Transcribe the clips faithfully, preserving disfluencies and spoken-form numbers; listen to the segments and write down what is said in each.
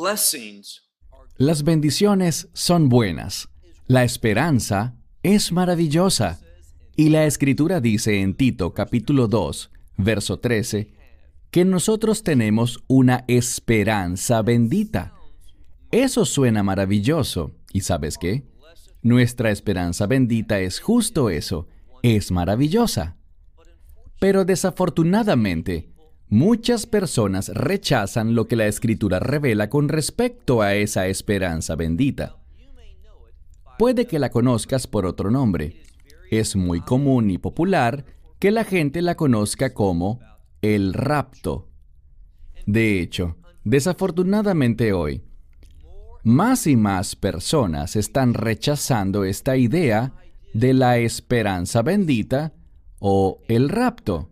Las bendiciones son buenas. La esperanza es maravillosa. Y la Escritura dice en Tito capítulo dos, verso trece, que nosotros tenemos una esperanza bendita. Eso suena maravilloso. ¿Y sabes qué? Nuestra esperanza bendita es justo eso, es maravillosa. Pero desafortunadamente, muchas personas rechazan lo que la Escritura revela con respecto a esa esperanza bendita. Puede que la conozcas por otro nombre. Es muy común y popular que la gente la conozca como el rapto. De hecho, desafortunadamente hoy, más y más personas están rechazando esta idea de la esperanza bendita o el rapto.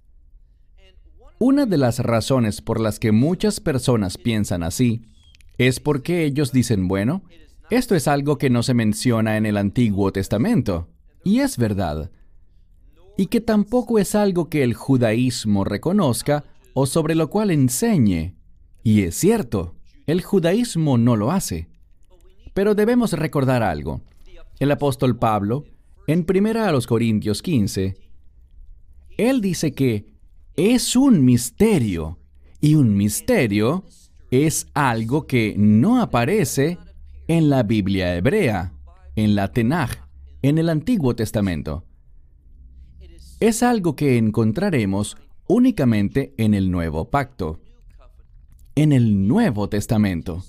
Una de las razones por las que muchas personas piensan así es porque ellos dicen, bueno, esto es algo que no se menciona en el Antiguo Testamento, y es verdad, y que tampoco es algo que el judaísmo reconozca o sobre lo cual enseñe, y es cierto. El judaísmo no lo hace. Pero debemos recordar algo. El apóstol Pablo, en primera a los Corintios quince, él dice que es un misterio, y un misterio es algo que no aparece en la Biblia hebrea, en la Tenaj, en el Antiguo Testamento. Es algo que encontraremos únicamente en el Nuevo Pacto, en el Nuevo Testamento.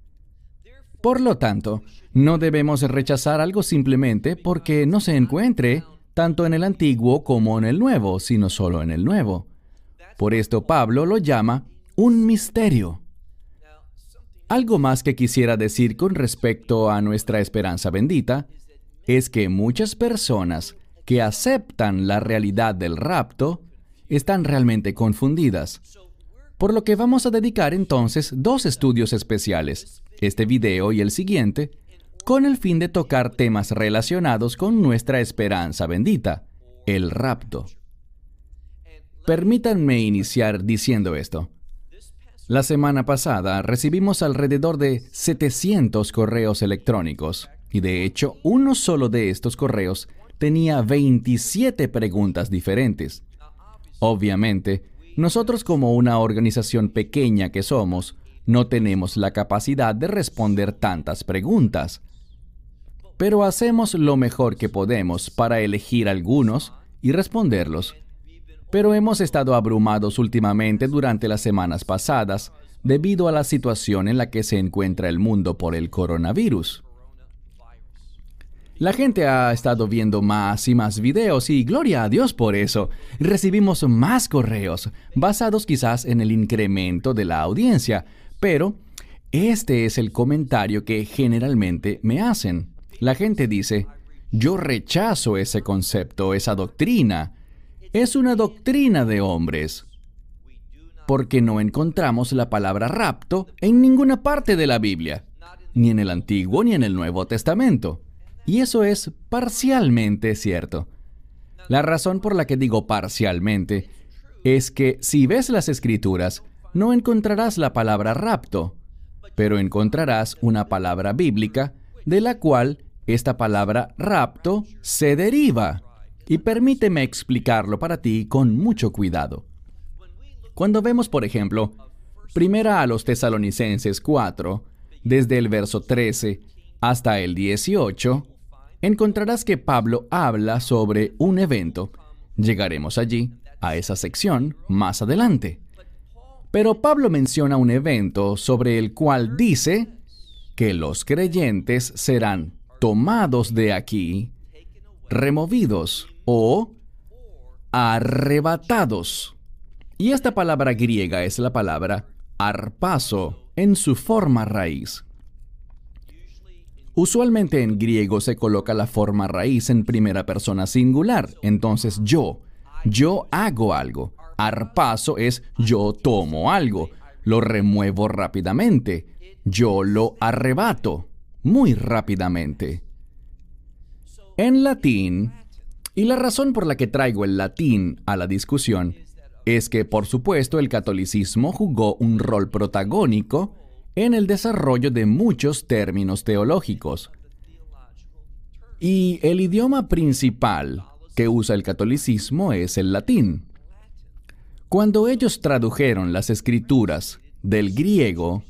Por lo tanto, no debemos rechazar algo simplemente porque no se encuentre tanto en el Antiguo como en el Nuevo, sino solo en el Nuevo. Por esto Pablo lo llama un misterio. Algo más que quisiera decir con respecto a nuestra esperanza bendita es que muchas personas que aceptan la realidad del rapto están realmente confundidas. Por lo que vamos a dedicar entonces dos estudios especiales, este video y el siguiente, con el fin de tocar temas relacionados con nuestra esperanza bendita, el rapto. Permítanme iniciar diciendo esto. La semana pasada recibimos alrededor de setecientos correos electrónicos, y de hecho, uno solo de estos correos tenía veintisiete preguntas diferentes. Obviamente, nosotros como una organización pequeña que somos, no tenemos la capacidad de responder tantas preguntas. Pero hacemos lo mejor que podemos para elegir algunos y responderlos. Pero hemos estado abrumados últimamente durante las semanas pasadas debido a la situación en la que se encuentra el mundo por el coronavirus. La gente ha estado viendo más y más videos y gloria a Dios por eso. Recibimos más correos, basados quizás en el incremento de la audiencia, pero este es el comentario que generalmente me hacen. La gente dice, yo rechazo ese concepto, esa doctrina. Es una doctrina de hombres. Porque no encontramos la palabra rapto en ninguna parte de la Biblia, ni en el Antiguo ni en el Nuevo Testamento. Y eso es parcialmente cierto. La razón por la que digo parcialmente es que si ves las Escrituras, no encontrarás la palabra rapto, pero encontrarás una palabra bíblica de la cual esta palabra rapto se deriva. Y permíteme explicarlo para ti con mucho cuidado. Cuando vemos, por ejemplo, Primera a los Tesalonicenses cuatro, desde el verso trece hasta el dieciocho, encontrarás que Pablo habla sobre un evento. Llegaremos allí, a esa sección, más adelante. Pero Pablo menciona un evento sobre el cual dice que los creyentes serán tomados de aquí, removidos o arrebatados. Y esta palabra griega es la palabra arpazo en su forma raíz. Usualmente en griego se coloca la forma raíz en primera persona singular. Entonces yo, yo hago algo. Arpazo es yo tomo algo, lo remuevo rápidamente, yo lo arrebato muy rápidamente. En latín, y la razón por la que traigo el latín a la discusión es que, por supuesto, el catolicismo jugó un rol protagónico en el desarrollo de muchos términos teológicos. Y el idioma principal que usa el catolicismo es el latín. Cuando ellos tradujeron las escrituras del griego,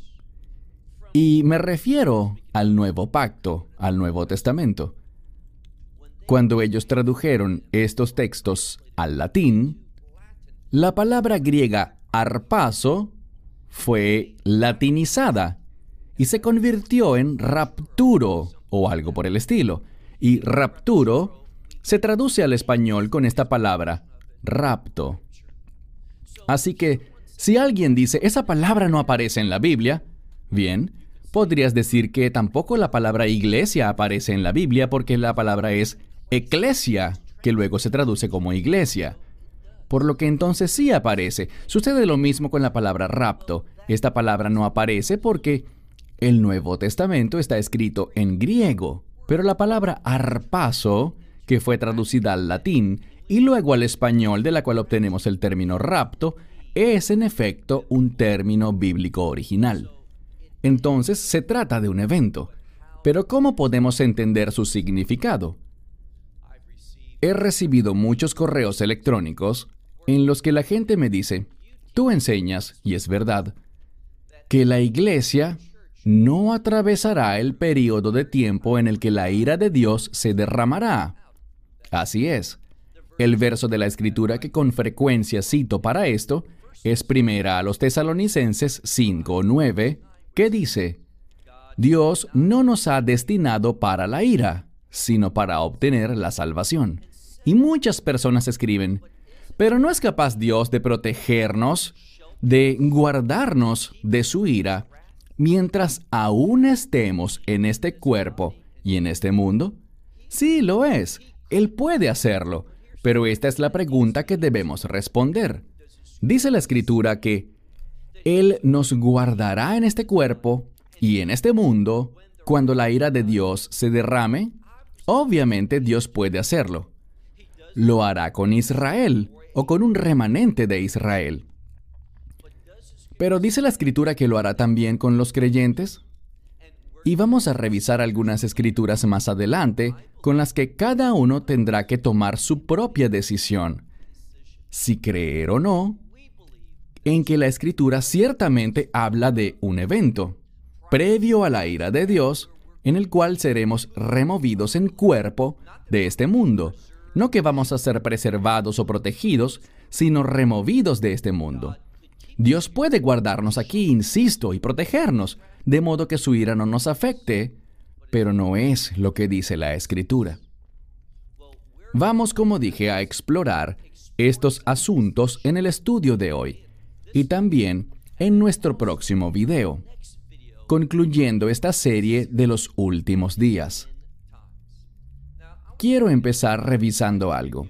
y me refiero al Nuevo Pacto, al Nuevo Testamento, cuando ellos tradujeron estos textos al latín, la palabra griega arpazo fue latinizada y se convirtió en rapturo o algo por el estilo. Y rapturo se traduce al español con esta palabra, rapto. Así que, si alguien dice, esa palabra no aparece en la Biblia, bien, podrías decir que tampoco la palabra iglesia aparece en la Biblia porque la palabra es eclesia, que luego se traduce como iglesia. Por lo que entonces sí aparece. Sucede lo mismo con la palabra rapto. Esta palabra no aparece porque el Nuevo Testamento está escrito en griego, pero la palabra arpazo, que fue traducida al latín y luego al español, de la cual obtenemos el término rapto, es en efecto un término bíblico original. Entonces se trata de un evento. Pero ¿cómo podemos entender su significado? He recibido muchos correos electrónicos en los que la gente me dice, tú enseñas, y es verdad, que la iglesia no atravesará el período de tiempo en el que la ira de Dios se derramará. Así es. El verso de la Escritura que con frecuencia cito para esto es primera a los Tesalonicenses cinco nueve, que dice, Dios no nos ha destinado para la ira, sino para obtener la salvación. Y muchas personas escriben, pero ¿no es capaz Dios de protegernos, de guardarnos de su ira, mientras aún estemos en este cuerpo y en este mundo? Sí, lo es. Él puede hacerlo, pero esta es la pregunta que debemos responder. Dice la Escritura que Él nos guardará en este cuerpo y en este mundo cuando la ira de Dios se derrame. Obviamente Dios puede hacerlo. Lo hará con Israel o con un remanente de Israel. Pero dice la Escritura que lo hará también con los creyentes. Y vamos a revisar algunas escrituras más adelante con las que cada uno tendrá que tomar su propia decisión, si creer o no, en que la Escritura ciertamente habla de un evento previo a la ira de Dios, en el cual seremos removidos en cuerpo de este mundo. No que vamos a ser preservados o protegidos, sino removidos de este mundo. Dios puede guardarnos aquí, insisto, y protegernos, de modo que su ira no nos afecte, pero no es lo que dice la Escritura. Vamos, como dije, a explorar estos asuntos en el estudio de hoy, y también en nuestro próximo video, concluyendo esta serie de los últimos días. Quiero empezar revisando algo.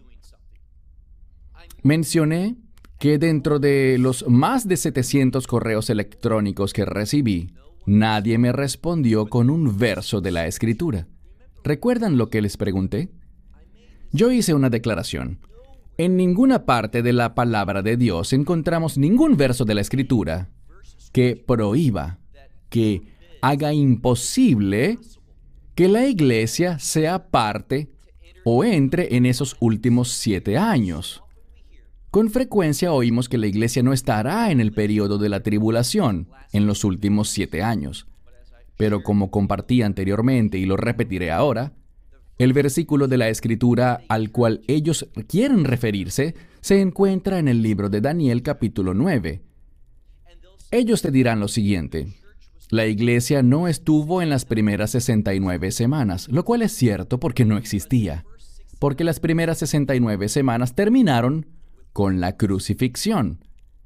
Mencioné que dentro de los más de setecientos correos electrónicos que recibí, nadie me respondió con un verso de la Escritura. ¿Recuerdan lo que les pregunté? Yo hice una declaración. En ninguna parte de la palabra de Dios encontramos ningún verso de la Escritura que prohíba, que haga imposible que la iglesia sea parte o entre en esos últimos siete años. Con frecuencia oímos que la iglesia no estará en el período de la tribulación en los últimos siete años. Pero como compartí anteriormente y lo repetiré ahora, el versículo de la Escritura al cual ellos quieren referirse se encuentra en el libro de Daniel capítulo nueve. Ellos te dirán lo siguiente: la iglesia no estuvo en las primeras sesenta y nueve semanas, lo cual es cierto porque no existía, porque las primeras sesenta y nueve semanas terminaron con la crucifixión.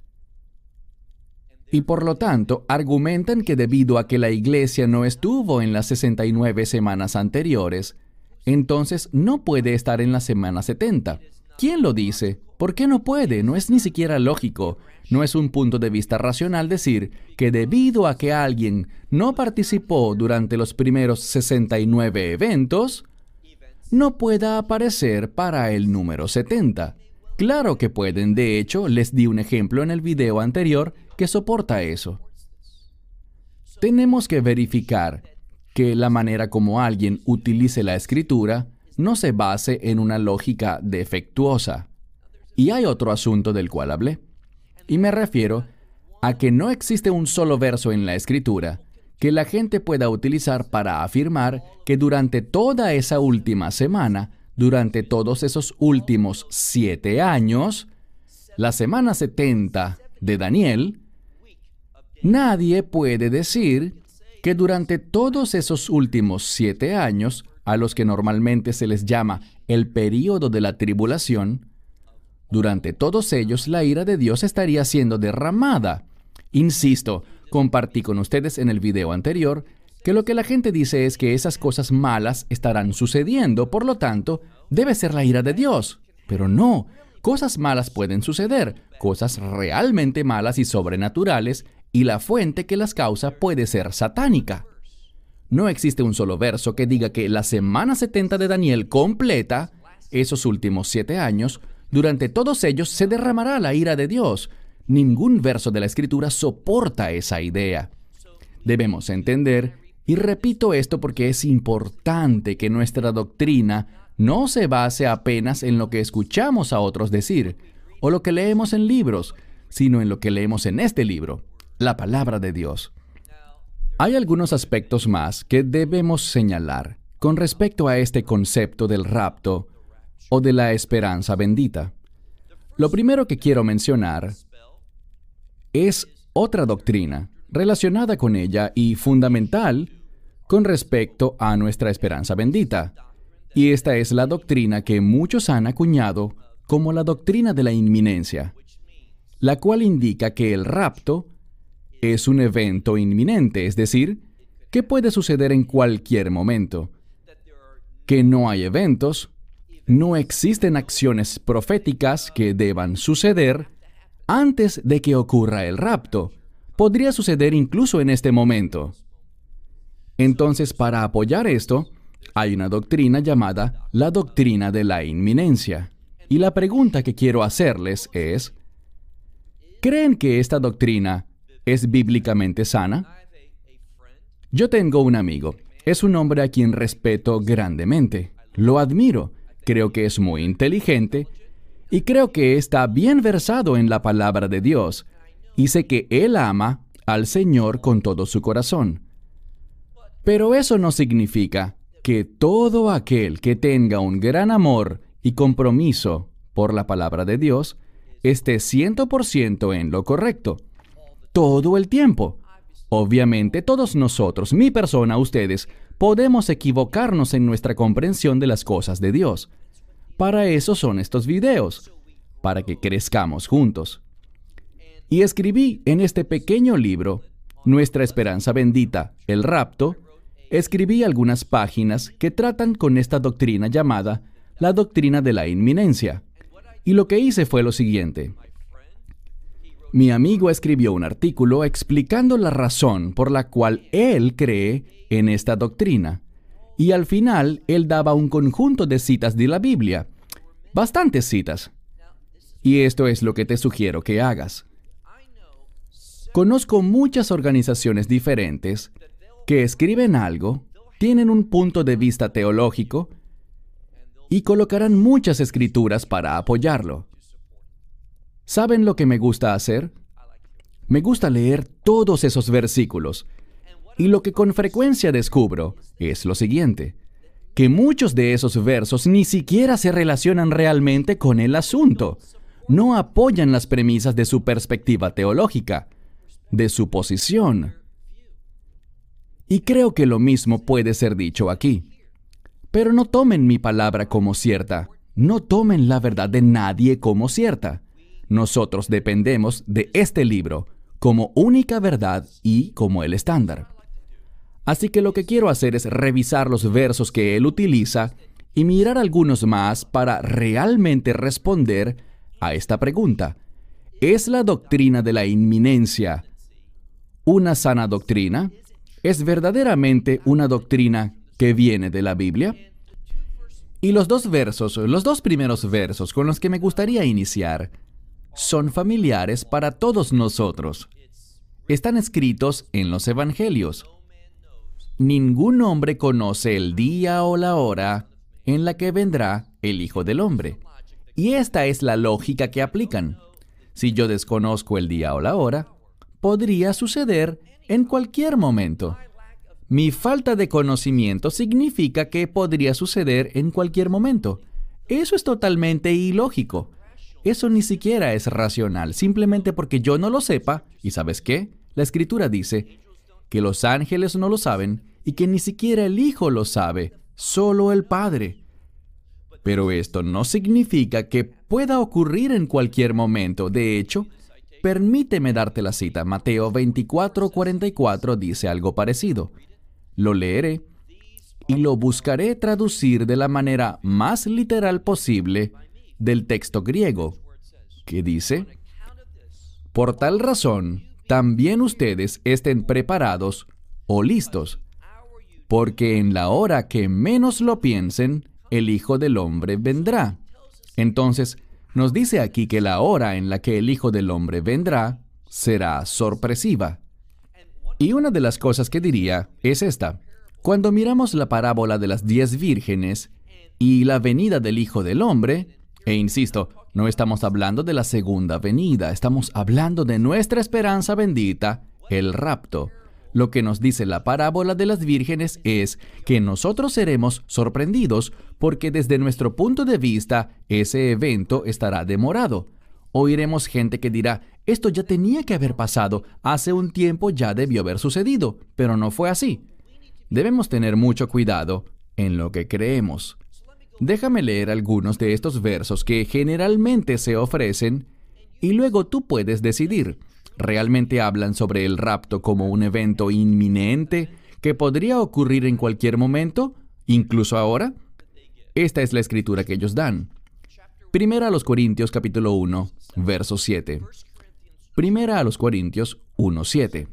Y por lo tanto, argumentan que debido a que la iglesia no estuvo en las sesenta y nueve semanas anteriores, entonces no puede estar en la semana setenta. ¿Quién lo dice? ¿Por qué no puede? No es ni siquiera lógico. No es un punto de vista racional decir que debido a que alguien no participó durante los primeros sesenta y nueve eventos, no pueda aparecer para el número setenta. Claro que pueden. De hecho, les di un ejemplo en el video anterior que soporta eso. tenemos que verificar que la manera como alguien utilice la Escritura no se base en una lógica defectuosa. Y hay otro asunto del cual hablé, y me refiero a que no existe un solo verso en la Escritura que la gente pueda utilizar para afirmar que durante toda esa última semana, durante todos esos últimos siete años, la semana setenta de Daniel, nadie puede decir que durante todos esos últimos siete años, a los que normalmente se les llama el período de la tribulación, durante todos ellos la ira de Dios estaría siendo derramada. Insisto, compartí con ustedes en el video anterior que lo que la gente dice es que esas cosas malas estarán sucediendo, por lo tanto, debe ser la ira de Dios. Pero no, cosas malas pueden suceder, cosas realmente malas y sobrenaturales, y la fuente que las causa puede ser satánica. No existe un solo verso que diga que la semana setenta de Daniel completa, esos últimos siete años, durante todos ellos se derramará la ira de Dios. Ningún verso de la Escritura soporta esa idea. Debemos entender, y repito esto porque es importante que nuestra doctrina no se base apenas en lo que escuchamos a otros decir, o lo que leemos en libros, sino en lo que leemos en este libro, la palabra de Dios. Hay algunos aspectos más que debemos señalar con respecto a este concepto del rapto o de la esperanza bendita. Lo primero que quiero mencionar es otra doctrina relacionada con ella y fundamental con respecto a nuestra esperanza bendita. Y esta es la doctrina que muchos han acuñado como la doctrina de la inminencia, la cual indica que el rapto es un evento inminente, es decir, que puede suceder en cualquier momento, que no hay eventos, no existen acciones proféticas que deban suceder antes de que ocurra el rapto. Podría suceder incluso en este momento. Entonces, para apoyar esto, hay una doctrina llamada la doctrina de la inminencia. Y la pregunta que quiero hacerles es, ¿creen que esta doctrina es bíblicamente sana? Yo tengo un amigo. Es un hombre a quien respeto grandemente. Lo admiro. Creo que es muy inteligente y creo que está bien versado en la palabra de Dios. Y sé que él ama al Señor con todo su corazón. Pero eso no significa que todo aquel que tenga un gran amor y compromiso por la palabra de Dios esté cien por ciento en lo correcto. Todo el tiempo. Obviamente todos nosotros, mi persona, ustedes, podemos equivocarnos en nuestra comprensión de las cosas de Dios. Para eso son estos videos, para que crezcamos juntos. Y escribí en este pequeño libro, Nuestra Esperanza Bendita, el Rapto, escribí algunas páginas que tratan con esta doctrina llamada la doctrina de la inminencia. Y lo que hice fue lo siguiente. Mi amigo escribió un artículo explicando la razón por la cual él cree en esta doctrina. Y al final, él daba un conjunto de citas de la Biblia. Bastantes citas. Y esto es lo que te sugiero que hagas. Conozco muchas organizaciones diferentes que escriben algo, tienen un punto de vista teológico y colocarán muchas escrituras para apoyarlo. ¿Saben lo que me gusta hacer? Me gusta leer todos esos versículos. Y lo que con frecuencia descubro es lo siguiente, que muchos de esos versos ni siquiera se relacionan realmente con el asunto. No apoyan las premisas de su perspectiva teológica, de su posición. Y creo que lo mismo puede ser dicho aquí. Pero no tomen mi palabra como cierta. No tomen la verdad de nadie como cierta. Nosotros dependemos de este libro como única verdad y como el estándar. Así que lo que quiero hacer es revisar los versos que él utiliza y mirar algunos más para realmente responder a esta pregunta. ¿Es la doctrina de la inminencia una sana doctrina? ¿Es verdaderamente una doctrina que viene de la Biblia? Y los dos versos, los dos primeros versos con los que me gustaría iniciar, son familiares para todos nosotros. están escritos en los Evangelios. Ningún hombre conoce el día o la hora en la que vendrá el Hijo del Hombre. Y esta es la lógica que aplican. Si yo desconozco el día o la hora, podría suceder en cualquier momento. Mi falta de conocimiento significa que podría suceder en cualquier momento. Eso es totalmente ilógico. Eso ni siquiera es racional, simplemente porque yo no lo sepa. ¿Y sabes qué? La Escritura dice que los ángeles no lo saben y que ni siquiera el Hijo lo sabe, solo el Padre. Pero esto no significa que pueda ocurrir en cualquier momento. De hecho, permíteme darte la cita. Mateo veinticuatro cuarenta y cuatro dice algo parecido. Lo leeré y lo buscaré traducir de la manera más literal posible del texto griego, que dice: por tal razón, también ustedes estén preparados o listos, porque en la hora que menos lo piensen, el Hijo del Hombre vendrá. Entonces, nos dice aquí que la hora en la que el Hijo del Hombre vendrá será sorpresiva. Y una de las cosas que diría es esta. Cuando miramos la parábola de las diez vírgenes y la venida del Hijo del Hombre, e insisto, no estamos hablando de la segunda venida, estamos hablando de nuestra esperanza bendita, el rapto. Lo que nos dice la parábola de las vírgenes es que nosotros seremos sorprendidos porque desde nuestro punto de vista ese evento estará demorado. Oiremos gente que dirá, esto ya tenía que haber pasado, hace un tiempo ya debió haber sucedido, pero no fue así. Debemos tener mucho cuidado en lo que creemos. Déjame leer algunos de estos versos que generalmente se ofrecen y luego tú puedes decidir. ¿Realmente hablan sobre el rapto como un evento inminente que podría ocurrir en cualquier momento, incluso ahora? Esta es la escritura que ellos dan. Primera a los Corintios capítulo uno, verso siete. Primera a los Corintios uno, siete.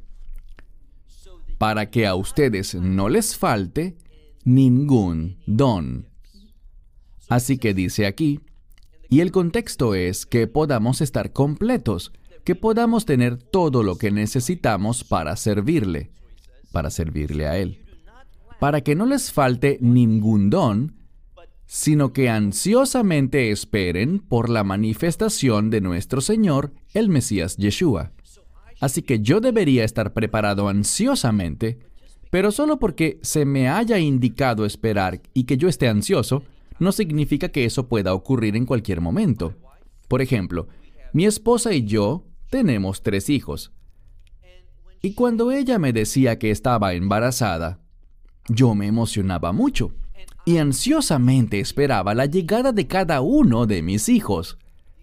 Para que a ustedes no les falte ningún don. Así que dice aquí, y el contexto es que podamos estar completos, que podamos tener todo lo que necesitamos para servirle, para servirle a Él. Para que no les falte ningún don, sino que ansiosamente esperen por la manifestación de nuestro Señor, el Mesías Yeshua. Así que yo debería estar preparado ansiosamente, pero solo porque se me haya indicado esperar y que yo esté ansioso, no significa que eso pueda ocurrir en cualquier momento. Por ejemplo, mi esposa y yo tenemos tres hijos. Y cuando ella me decía que estaba embarazada, yo me emocionaba mucho y ansiosamente esperaba la llegada de cada uno de mis hijos.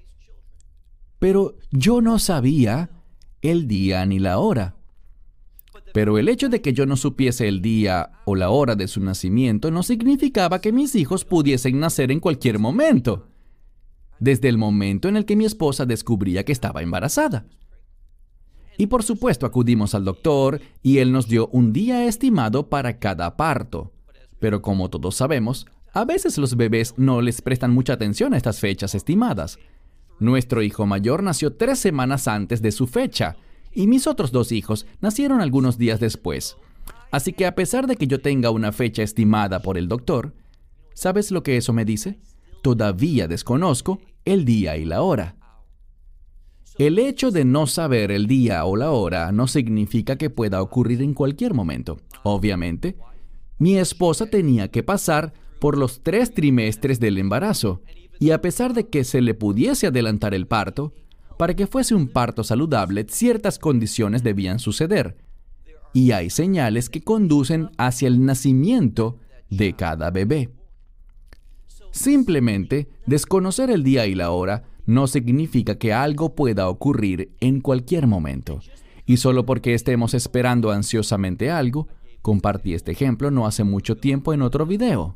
Pero yo no sabía el día ni la hora. Pero el hecho de que yo no supiese el día o la hora de su nacimiento no significaba que mis hijos pudiesen nacer en cualquier momento, desde el momento en el que mi esposa descubría que estaba embarazada. Y por supuesto acudimos al doctor y él nos dio un día estimado para cada parto. Pero como todos sabemos, a veces los bebés no les prestan mucha atención a estas fechas estimadas. Nuestro hijo mayor nació tres semanas antes de su fecha, y mis otros dos hijos nacieron algunos días después. Así que a pesar de que yo tenga una fecha estimada por el doctor, ¿sabes lo que eso me dice? Todavía desconozco el día y la hora. El hecho de no saber el día o la hora no significa que pueda ocurrir en cualquier momento. Obviamente, mi esposa tenía que pasar por los tres trimestres del embarazo, y a pesar de que se le pudiese adelantar el parto, para que fuese un parto saludable, ciertas condiciones debían suceder. Y hay señales que conducen hacia el nacimiento de cada bebé. Simplemente, desconocer el día y la hora no significa que algo pueda ocurrir en cualquier momento. Y solo porque estemos esperando ansiosamente algo, compartí este ejemplo no hace mucho tiempo en otro video.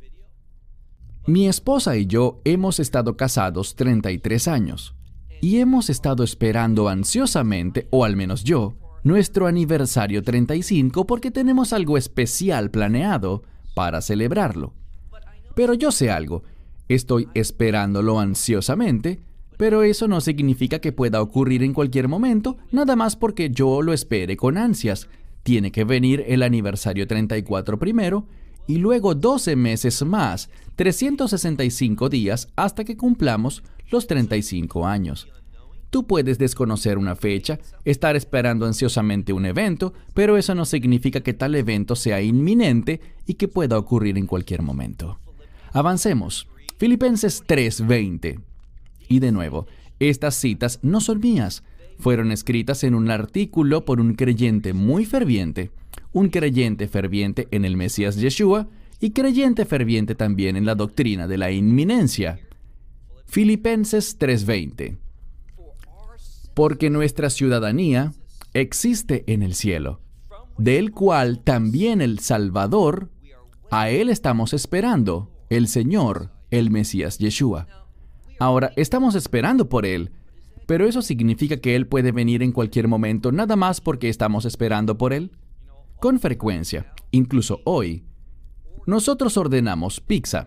Mi esposa y yo hemos estado casados treinta y tres años. Y hemos estado esperando ansiosamente, o al menos yo, nuestro aniversario treinta y cinco porque tenemos algo especial planeado para celebrarlo. Pero yo sé algo, estoy esperándolo ansiosamente Pero eso no significa que pueda ocurrir en cualquier momento, nada más porque yo lo espere con ansias. Tiene que venir el aniversario treinta y cuatro primero, y luego doce meses más, trescientos sesenta y cinco días hasta que cumplamos los treinta y cinco años. Tú puedes desconocer una fecha, estar esperando ansiosamente un evento, pero eso no significa que tal evento sea inminente y que pueda ocurrir en cualquier momento. Avancemos. Filipenses tres veinte. Y de nuevo, estas citas no son mías. Fueron escritas en un artículo por un creyente muy ferviente, un creyente ferviente en el Mesías Yeshua y creyente ferviente también en la doctrina de la inminencia. Filipenses tres veinte. Porque nuestra ciudadanía existe en el cielo, del cual también el Salvador, a Él estamos esperando, el Señor, el Mesías Yeshua. Ahora, estamos esperando por Él, pero ¿eso significa que Él puede venir en cualquier momento nada más porque estamos esperando por Él? Con frecuencia, incluso hoy, nosotros ordenamos pizza.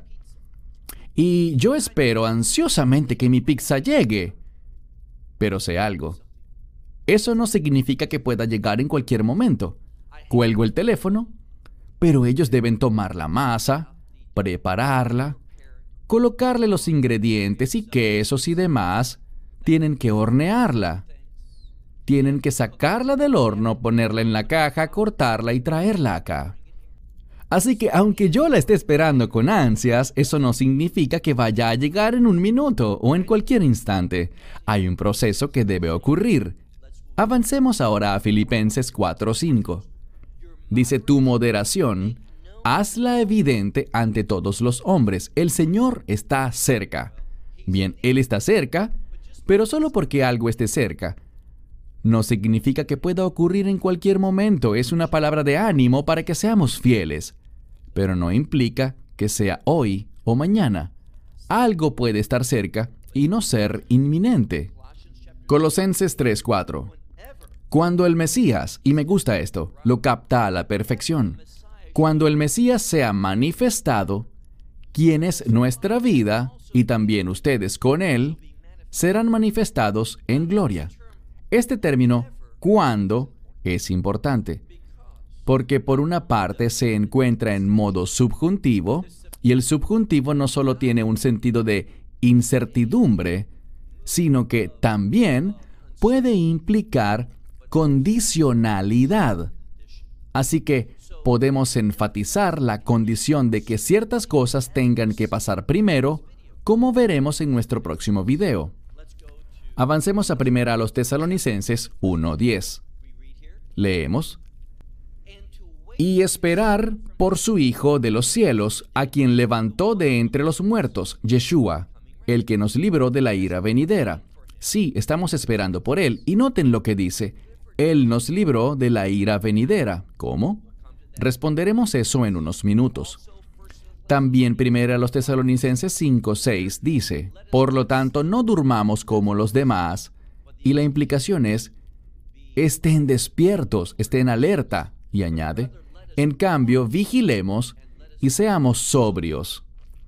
Y yo espero ansiosamente que mi pizza llegue. Pero sé algo. Eso no significa que pueda llegar en cualquier momento. Cuelgo el teléfono, pero ellos deben tomar la masa, prepararla, colocarle los ingredientes y quesos y demás. Tienen que hornearla. Tienen que sacarla del horno, ponerla en la caja, cortarla y traerla acá. Así que aunque yo la esté esperando con ansias, eso no significa que vaya a llegar en un minuto o en cualquier instante. Hay un proceso que debe ocurrir. Avancemos ahora a Filipenses cuatro cinco. Dice, tu moderación, hazla evidente ante todos los hombres. El Señor está cerca. Bien, Él está cerca, pero solo porque algo esté cerca no significa que pueda ocurrir en cualquier momento. Es una palabra de ánimo para que seamos fieles, pero no implica que sea hoy o mañana. Algo puede estar cerca y no ser inminente. Colosenses tres cuatro. Cuando el Mesías, y me gusta esto, lo capta a la perfección. Cuando el Mesías sea manifestado, quien es nuestra vida, y también ustedes con Él, serán manifestados en gloria. Este término, cuando, es importante, porque por una parte se encuentra en modo subjuntivo, y el subjuntivo no solo tiene un sentido de incertidumbre, sino que también puede implicar condicionalidad. Así que podemos enfatizar la condición de que ciertas cosas tengan que pasar primero, como veremos en nuestro próximo video. Avancemos a primera a los Tesalonicenses uno diez. Leemos. Y esperar por su Hijo de los cielos, a quien levantó de entre los muertos, Yeshua, el que nos libró de la ira venidera. Sí, estamos esperando por Él. Y noten lo que dice. Él nos libró de la ira venidera. ¿Cómo? Responderemos eso en unos minutos. También primera a los Tesalonicenses cinco seis dice, por lo tanto, no durmamos como los demás. Y la implicación es, estén despiertos, estén alerta. Y añade, en cambio, vigilemos y seamos sobrios.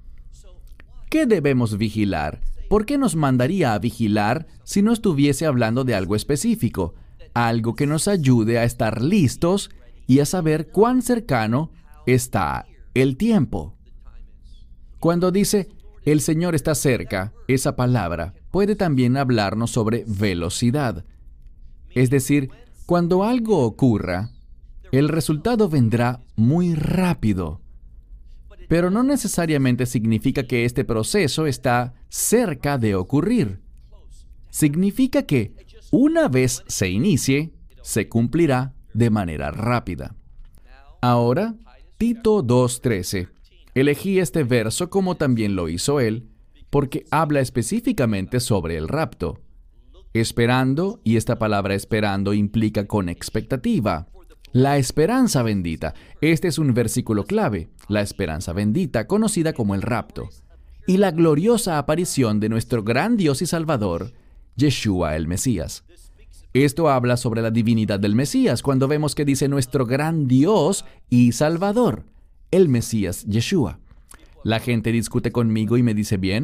¿Qué debemos vigilar? ¿Por qué nos mandaría a vigilar si no estuviese hablando de algo específico? Algo que nos ayude a estar listos y a saber cuán cercano está el tiempo. Cuando dice, el Señor está cerca, esa palabra puede también hablarnos sobre velocidad. Es decir, cuando algo ocurra, el resultado vendrá muy rápido. Pero no necesariamente significa que este proceso está cerca de ocurrir. Significa que, una vez se inicie, se cumplirá de manera rápida. Ahora, Tito dos trece. Elegí este verso como también lo hizo él, porque habla específicamente sobre el rapto. Esperando, y esta palabra esperando implica con expectativa. La esperanza bendita. Este es un versículo clave. La esperanza bendita, conocida como el rapto. Y la gloriosa aparición de nuestro gran Dios y Salvador, Yeshua el Mesías. Esto habla sobre la divinidad del Mesías, cuando vemos que dice nuestro gran Dios y Salvador, el Mesías Yeshua. La gente discute conmigo y me dice, bien,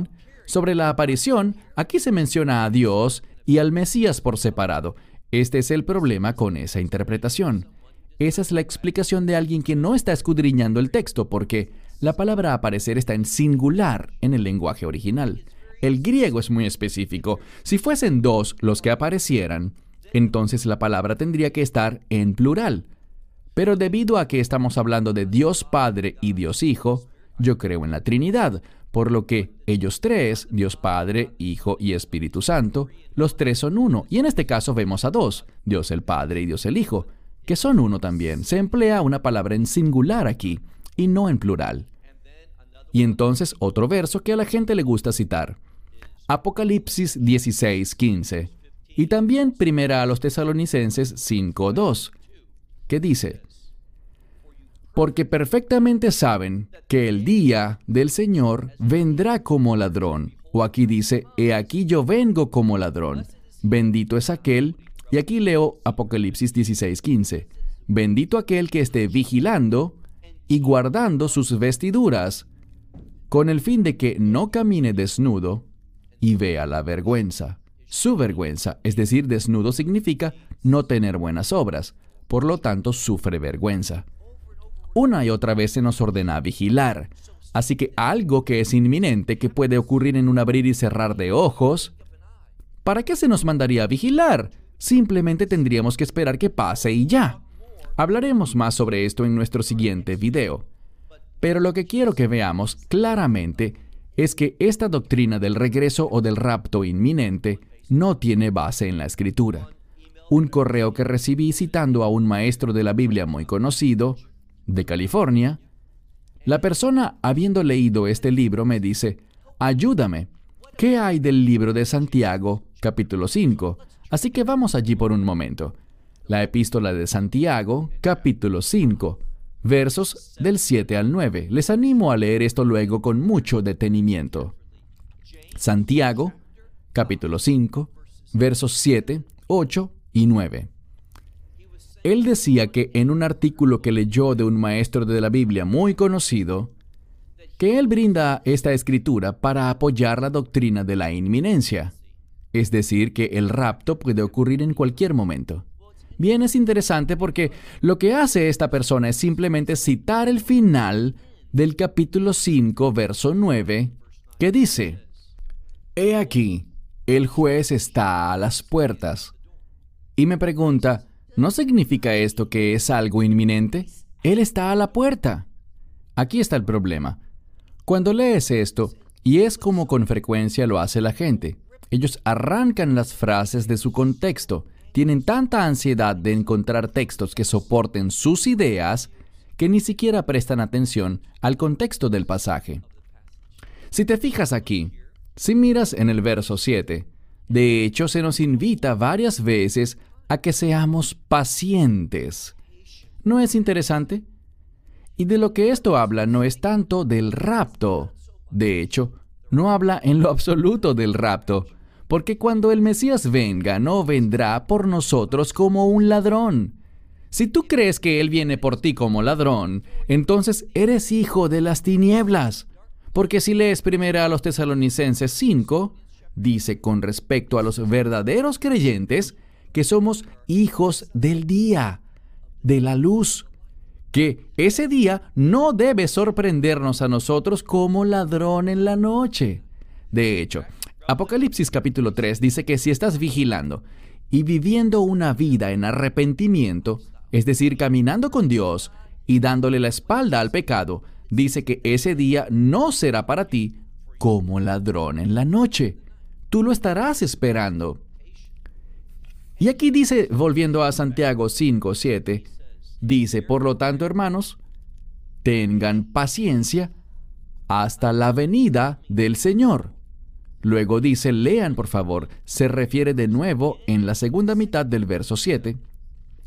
Sobre la aparición, aquí se menciona a Dios y al Mesías por separado. Este es el problema con esa interpretación. Esa es la explicación de alguien que no está escudriñando el texto, porque la palabra aparecer está en singular en el lenguaje original. El griego es muy específico. Si fuesen dos los que aparecieran, entonces la palabra tendría que estar en plural. Pero debido a que estamos hablando de Dios Padre y Dios Hijo, yo creo en la Trinidad, por lo que ellos tres, Dios Padre, Hijo y Espíritu Santo, los tres son uno. Y en este caso vemos a dos, Dios el Padre y Dios el Hijo, que son uno también. Se emplea una palabra en singular aquí y no en plural. Y entonces otro verso que a la gente le gusta citar. Apocalipsis dieciséis, quince. Y también primera a los Tesalonicenses cinco, dos, que dice: porque perfectamente saben que el día del Señor vendrá como ladrón. O aquí dice, he aquí yo vengo como ladrón. Bendito es aquel, y aquí leo Apocalipsis dieciséis, quince. Bendito aquel que esté vigilando y guardando sus vestiduras, con el fin de que no camine desnudo y vea la vergüenza. Su vergüenza, es decir, desnudo significa no tener buenas obras, por lo tanto sufre vergüenza. Una y otra vez se nos ordena vigilar, así que algo que es inminente, que puede ocurrir en un abrir y cerrar de ojos, ¿para qué se nos mandaría a vigilar? Simplemente tendríamos que esperar que pase y ya. Hablaremos más sobre esto en nuestro siguiente video. Pero lo que quiero que veamos claramente es que esta doctrina del regreso o del rapto inminente no tiene base en la Escritura. Un correo que recibí citando a un maestro de la Biblia muy conocido, de California, la persona, habiendo leído este libro, me dice: ayúdame, ¿qué hay del libro de Santiago, capítulo cinco? Así que vamos allí por un momento. La epístola de Santiago, capítulo cinco, versos del siete al nueve. Les animo a leer esto luego con mucho detenimiento. Santiago, capítulo cinco, versos siete, ocho y nueve. Él decía que en un artículo que leyó de un maestro de la Biblia muy conocido, que él brinda esta escritura para apoyar la doctrina de la inminencia, es decir, que el rapto puede ocurrir en cualquier momento. Bien, es interesante porque lo que hace esta persona es simplemente citar el final del capítulo cinco, verso nueve, que dice: He aquí, el juez está a las puertas. Y me pregunta, ¿no significa esto que es algo inminente? Él está a la puerta. Aquí está el problema. Cuando lees esto, y es como con frecuencia lo hace la gente, ellos arrancan las frases de su contexto. Tienen tanta ansiedad de encontrar textos que soporten sus ideas que ni siquiera prestan atención al contexto del pasaje. Si te fijas aquí, si miras en el verso siete, de hecho se nos invita varias veces a que seamos pacientes. ¿No es interesante? Y de lo que esto habla no es tanto del rapto. De hecho, no habla en lo absoluto del rapto, porque cuando el Mesías venga, no vendrá por nosotros como un ladrón. Si tú crees que Él viene por ti como ladrón, entonces eres hijo de las tinieblas. Porque si lees primero a los Tesalonicenses cinco, dice con respecto a los verdaderos creyentes que somos hijos del día, de la luz, que ese día no debe sorprendernos a nosotros como ladrón en la noche. De hecho, Apocalipsis capítulo tres dice que si estás vigilando y viviendo una vida en arrepentimiento, es decir, caminando con Dios y dándole la espalda al pecado, dice que ese día no será para ti como ladrón en la noche. Tú lo estarás esperando. Y aquí dice, volviendo a Santiago cinco, siete, dice, por lo tanto, hermanos, tengan paciencia hasta la venida del Señor. Luego dice, lean por favor, se refiere de nuevo en la segunda mitad del verso siete,